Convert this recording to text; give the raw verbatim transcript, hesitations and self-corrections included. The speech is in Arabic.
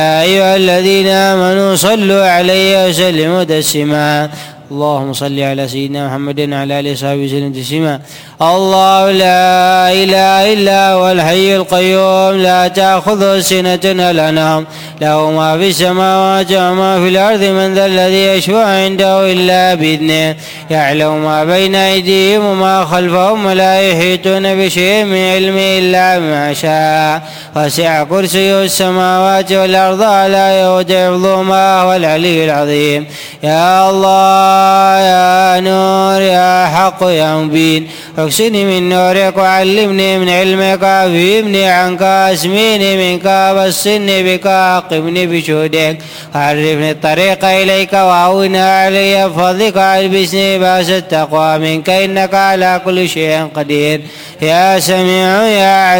يا أيها الذين آمنوا صلوا عليه وسلموا تسليما. اللهم صل على سيدنا محمد وعلى آله وصحبه وسلم تسليما. الله لا إله إلا هو الحي القيوم لا تأخذه سنة ولا نوم له ما في السماوات وما في الأرض من ذا الذي يشفع عنده إلا بإذنه يعلم ما بين أيديهم وما خلفهم ولا يحيطون بشيء من علمه إلا بما شاء وسع كرسيه السماوات والأرض لا يؤوده حفظهما وهو العلي العظيم. يا الله يا نور يا حق يا مبين اكسني من نورك وعلمني من علمك وافهمني عنك واسميني منك وبصرني بك واقمني بشهودك وعرفني الطريق اليك واعونا علي بفضلك والبسني باس التقوى منك انك على كل شيء قدير. يا سميع يا